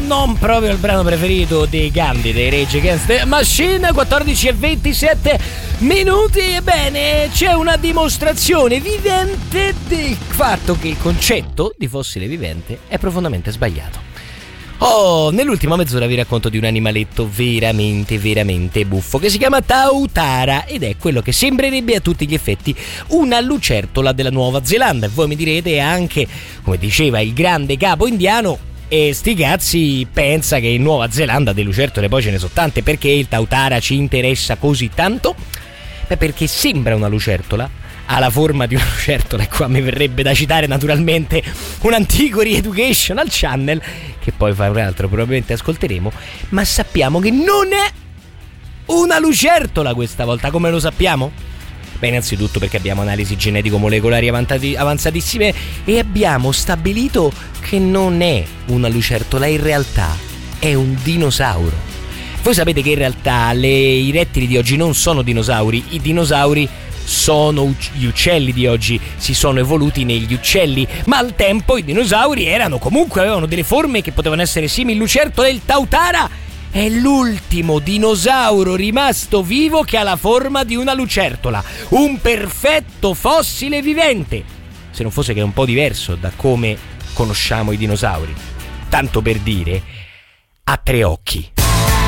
non proprio il brano preferito dei Gandhi, dei Rage Against the Machine. 14:27 minuti. Ebbene, c'è una dimostrazione vivente del fatto che il concetto di fossile vivente è profondamente sbagliato. Nell'ultima mezz'ora vi racconto di un animaletto veramente buffo che si chiama Tautara ed è quello che sembrerebbe a tutti gli effetti una lucertola della Nuova Zelanda. E voi mi direte, è anche, come diceva il grande capo indiano, e sti cazzi, pensa che in Nuova Zelanda delle lucertole poi ce ne sono tante. Perché il Tautara ci interessa così tanto? Beh, perché sembra una lucertola, ha la forma di una lucertola, e qua mi verrebbe da citare naturalmente un antico Re-Educational Channel che poi fra l'altro probabilmente ascolteremo, ma sappiamo che non è una lucertola questa volta. Come lo sappiamo? Beh, innanzitutto perché abbiamo analisi genetico-molecolari avanzatissime e abbiamo stabilito che non è una lucertola, in realtà è un dinosauro. Voi sapete che in realtà i rettili di oggi non sono dinosauri, i dinosauri sono gli uccelli di oggi, si sono evoluti negli uccelli, ma al tempo i dinosauri avevano delle forme che potevano essere simili lucertole. Il Tautara è l'ultimo dinosauro rimasto vivo che ha la forma di una lucertola, un perfetto fossile vivente, se non fosse che è un po' diverso da come conosciamo i dinosauri. Tanto per dire, ha 3 occhi.